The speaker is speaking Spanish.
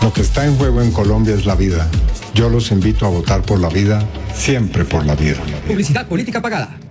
Lo que está en juego en Colombia es la vida. Yo los invito a votar por la vida, siempre por la vida. Publicidad política pagada.